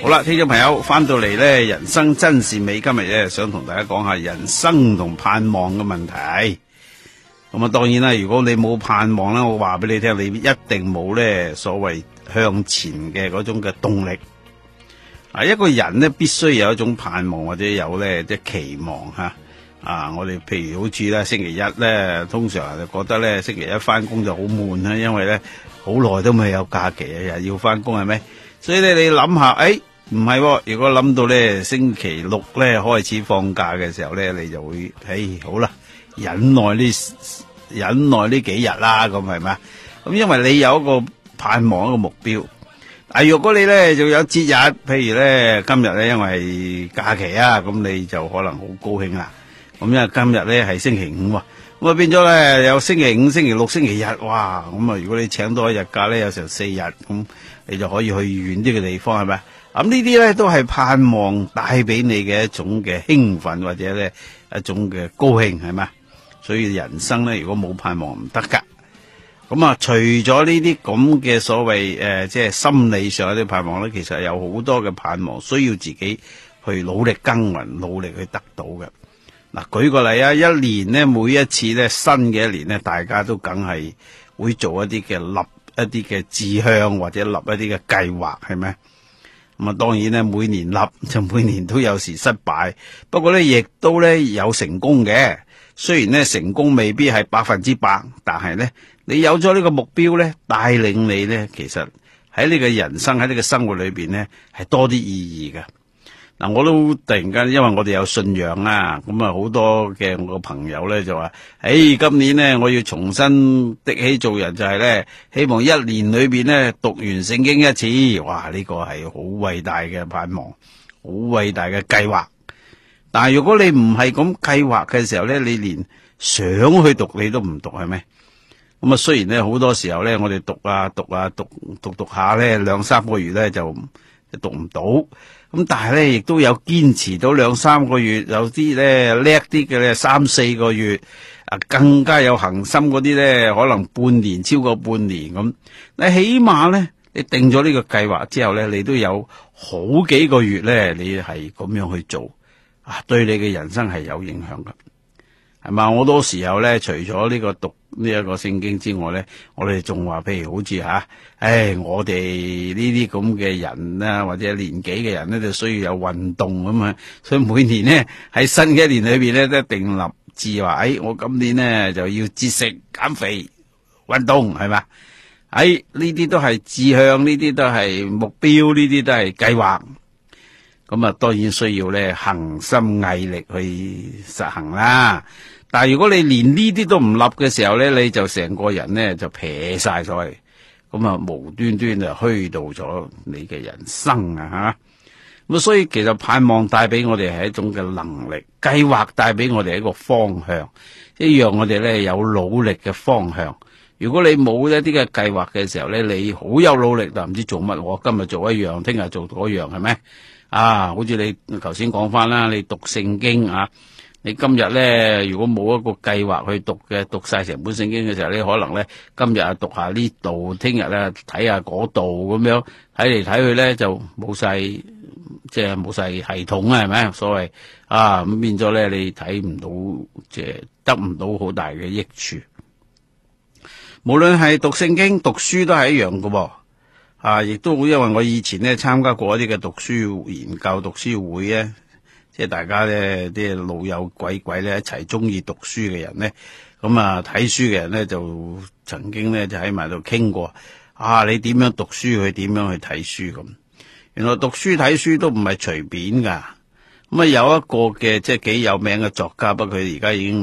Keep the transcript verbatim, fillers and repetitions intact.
好啦，聽眾朋友翻到嚟咧，人生真善美，今日咧想同大家講下人生同盼望嘅問題。咁啊，當然啦，如果你冇盼望咧，我話俾你聽，你一定冇咧所謂向前嘅嗰種嘅動力。啊，一個人咧必須有一種盼望或者有咧即係期望吓。啊，我哋譬如好似咧星期一咧，通常就覺得咧星期一翻工就好悶啦，因為咧好耐都未有假期啊，又要翻工係咪？所以咧你諗下，誒唔係，如果諗到咧星期六咧開始放假嘅時候咧，你就會誒好啦，忍耐呢忍耐呢幾日啦，咁係咪？咁因為你有一個盼望一個目標。啊，如果你咧就有節日，譬如咧今日咧因為假期啊，咁你就可能好高興啦。咁因為今日咧係星期五，咁啊變咗咧有星期五、星期六、星期日，哇！咁啊如果你請多一日假咧，有成四日，咁你就可以去遠啲嘅地方，係咪？咁呢啲咧都係盼望帶俾你嘅一種嘅興奮或者咧一種嘅高興，係咪？所以人生咧如果冇盼望唔得噶。咁啊，除咗呢啲咁嘅所謂誒、呃，即係心理上有啲盼望咧，其實有好多嘅盼望需要自己去努力耕耘、努力去得到嘅。嗱，舉個例啊，一年咧，每一次咧，新嘅一年咧，大家都梗係會做一啲嘅立一啲嘅志向或者立一啲嘅計劃，係咪？咁啊，當然咧，每年立就每年都有時失敗，不過咧，亦都咧有成功嘅。雖然咧成功未必係百分之百，但係咧你有咗呢個目標咧，帶領你咧，其實喺你嘅人生喺你嘅生活裏邊咧，係多啲意義嘅。嗱，我都突然間，因為我哋有信仰啊，咁啊好多嘅我個朋友咧就話，誒，今年咧我要重新的起做人，就係咧希望一年裏邊咧讀完聖經一次。哇，呢個係好偉大嘅盼望，好偉大嘅計劃。但係如果你唔係咁計劃嘅時候咧，你連想去讀你都唔讀，係咪？咁啊，雖然咧好多時候咧，我哋讀啊讀啊讀讀讀下咧，兩三個月咧就讀唔到。咁但係咧，亦都有堅持到兩三個月，有啲咧叻啲嘅咧三四個月，啊更加有恒心嗰啲咧，可能半年超過半年咁。你起碼咧，你定咗呢個計劃之後咧，你都有好幾個月咧，你係咁樣去做。啊，對你嘅人生係有影響噶，係嘛？好多時候咧，除咗呢個讀呢一個聖經之外咧，我哋仲話，譬如好似吓，唉，我哋呢啲咁嘅人啦，或者年紀嘅人咧，就需要有運動咁啊。所以每年咧喺新嘅一年裏邊咧，都一定立志話，唉，我今年咧就要節食、減肥、運動，係嘛？唉，呢啲都係志向，呢啲都係目標，呢啲都係計劃。咁啊，當然需要咧恒心毅力去實行啦。但係如果你連呢啲都唔立嘅時候咧，你就成個人咧就撇晒所謂，咁啊無端端就虛度咗你嘅人生啊吓。咁啊，所以其實盼望帶俾我哋係一種嘅能力，計劃帶俾我哋一個方向，一樣我哋咧有努力嘅方向。如果你冇一啲嘅計劃嘅時候咧，你好有努力但唔知做乜，我今日做一樣，聽日做嗰樣，係咪？啊，好似你頭先講翻啦，你讀聖經啊，你今日咧如果冇一個計劃去讀嘅，讀晒成本聖經嘅時候，你可能咧今日啊讀下呢度，聽日咧睇下嗰度，咁樣睇嚟睇去咧就冇晒，即係冇晒系統啊，係咪？所謂啊，咁變咗咧你睇唔到，即係得唔到好大嘅益處。無論係讀聖經、讀書都係一樣噶噃。啊，亦都因為我以前咧參加過一啲嘅讀書研究讀書會咧，即係大家咧啲老友鬼鬼咧一齊中意讀書嘅人咧，咁啊睇書嘅人咧就曾經咧就喺埋度傾過，啊你點樣讀書，去點樣去睇書咁。原來讀書睇書都唔係隨便噶，咁啊有一個嘅即係幾有名嘅作家，不過佢而家已經